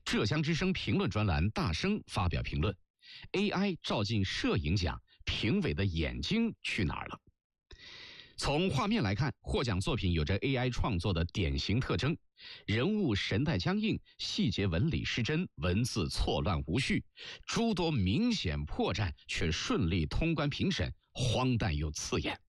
浙江之声评论专栏大声发表评论 ：AI 照进摄影奖，评委的眼睛去哪儿了？从画面来看，获奖作品有着 AI 创作的典型特征：人物神态僵硬，细节纹理失真，文字错乱无序，诸多明显破绽却顺利通关评审，荒诞又刺眼。